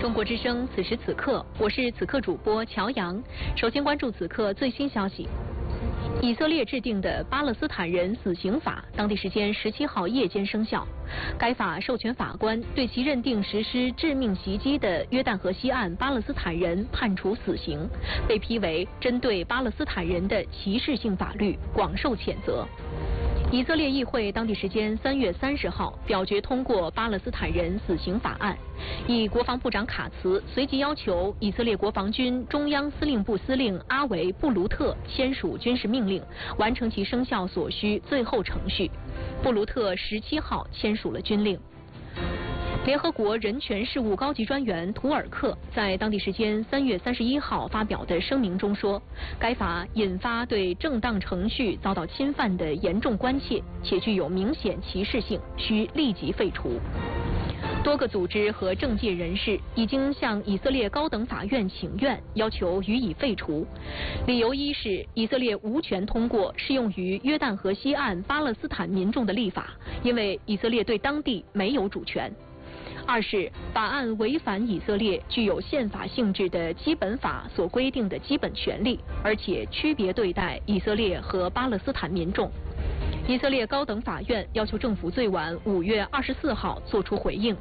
中国之声，此时此刻，我是此刻主播乔阳。首先关注此刻最新消息。以色列制定的巴勒斯坦人死刑法，当地时间17号夜间生效。该法授权法官对其认定实施致命袭击的约旦河西岸巴勒斯坦人判处死刑，被批为针对巴勒斯坦人的歧视性法律，广受谴责。以色列议会当地时间3月30号表决通过巴勒斯坦人死刑法案，以国防部长卡茨随即要求以色列国防军中央司令部司令阿维布卢特签署军事命令，完成其生效所需最后程序。布卢特17号签署了军令。联合国人权事务高级专员图尔克在当地时间3月31号发表的声明中说，该法引发对正当程序遭到侵犯的严重关切，且具有明显歧视性，需立即废除。多个组织和政界人士已经向以色列高等法院请愿，要求予以废除。理由一是以色列无权通过适用于约旦河西岸巴勒斯坦民众的立法，因为以色列对当地没有主权。二是法案违反以色列具有宪法性质的基本法所规定的基本权利，而且区别对待以色列和巴勒斯坦民众。以色列高等法院要求政府最晚5月24号作出回应。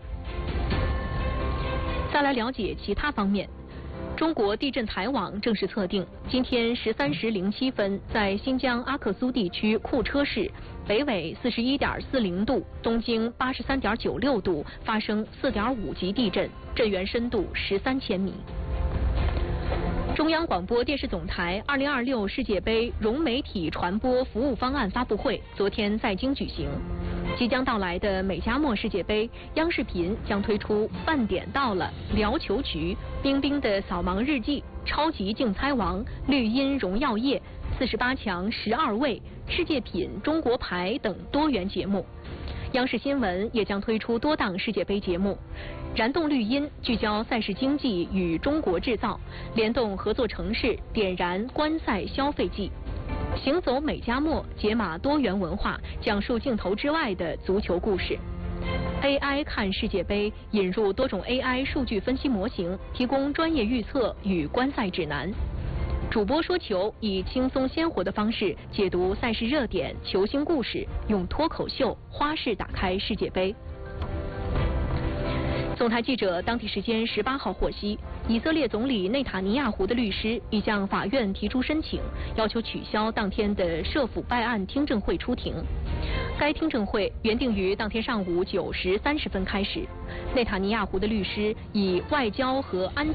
再来了解其他方面。中国地震台网正式测定，今天13时07分，在新疆阿克苏地区库车市北纬41.40度、东经83.96度发生4.5级地震，震源深度13千米。中央广播电视总台2026世界杯融媒体传播服务方案发布会昨天在京举行。即将到来的美加墨世界杯，央视频将推出饭点到了、聊球局、冰冰的扫盲日记、超级竞猜王、绿茵荣耀夜、48强12位、世界品、中国牌等多元节目。央视新闻也将推出多档世界杯节目。燃动绿茵聚焦赛事经济与中国制造，联动合作城市点燃观赛消费季。行走美加墨解码多元文化，讲述镜头之外的足球故事。AI 看世界杯引入多种 AI 数据分析模型，提供专业预测与观赛指南。主播说球以轻松鲜活的方式解读赛事热点、球星故事，用脱口秀花式打开世界杯。总台记者当地时间18号获悉，以色列总理内塔尼亚胡的律师已向法院提出申请，要求取消当天的涉腐败案听证会出庭。该听证会原定于当天上午9时30分开始。内塔尼亚胡的律师以外交和安